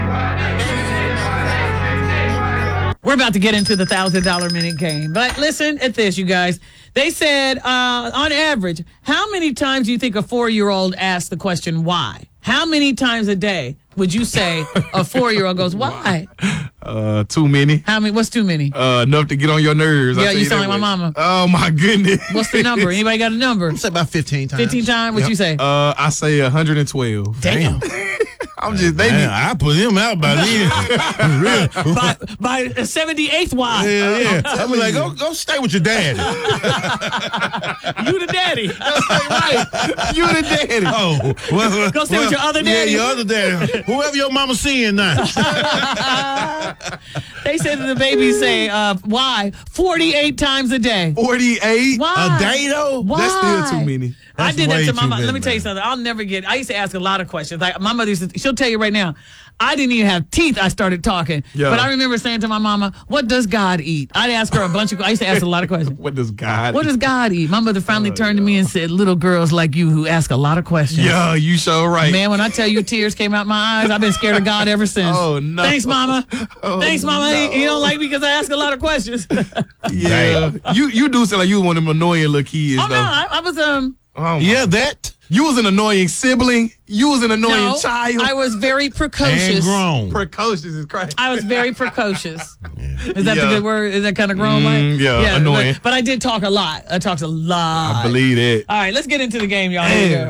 We're about to get into the $1,000 minute game. But listen at this, you guys. They said, on average, how many times do you think a 4-year-old asks the question, why? How many times a day would you say a 4-year-old goes, why? Too many. How many? What's too many? Enough to get on your nerves. Yeah, you sound like my mama. Oh, my goodness. What's the number? Anybody got a number? Say about 15 times. 15 times? What you say? I say 112. Damn. I'm just, Man, I put him out by then. by the 78th why? Yeah. I'm like, go stay with your daddy. You the daddy. right. You the daddy. Oh, well, Go stay with your other daddy. Yeah, your other daddy. Whoever your mama seeing now. They said that the babies say, why? 48 times a day. 48? Why? A day though? Why? That's still too many. I That's did that way to my too mom. many, Let me tell you man. something. I used to ask a lot of questions. Like my mother used to, she'll tell you right now, I didn't even have teeth. I started talking. Yeah. But I remember saying to my mama, what does God eat? I'd ask her a bunch of, I used to ask a lot of questions. What does God What does God eat? My mother finally turned to me and said, little girls like you who ask a lot of questions. Yeah, you sure right. Man, when I tell you tears came out my eyes, I've been scared of God ever since. Oh, no. Thanks, Mama. Oh, Thanks, Mama. no. You don't like me because I ask a lot of questions. Yeah. You do sound like you one of them annoying little kids, Oh, though. no. I was, Oh, my. Yeah, that. You was an annoying sibling. You was an annoying no, child. I was very And precocious. grown. Precocious is crazy. I was very precocious. Is that the Yeah. good word? Is that kind of grown like? yeah, annoying. But I did talk a lot. I talked a lot. I believe that. All right, let's get into the game, y'all. Here we go.